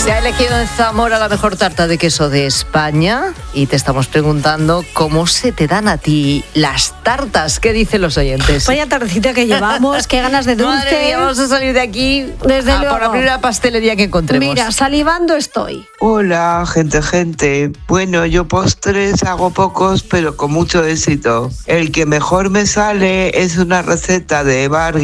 Se ha elegido en Zamora la mejor tarta de queso de España y te estamos preguntando cómo se te dan a ti las tartas. ¿Qué dicen los oyentes? Vaya tardecita que llevamos, qué ganas de dulce. Madre mía, vamos a salir de aquí Desde luego. por la primera pastelería que encontremos. Mira, salivando estoy. Hola, gente. Bueno, yo postres hago pocos, pero con mucho éxito. El que mejor me sale es una receta de Bar